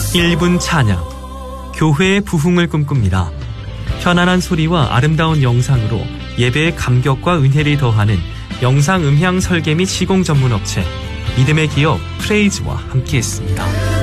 1분 찬양, 교회의 부흥을 꿈꿉니다. 편안한 소리와 아름다운 영상으로 예배의 감격과 은혜를 더하는 영상 음향 설계 및 시공 전문 업체 믿음의 기업 프레이즈와 함께했습니다.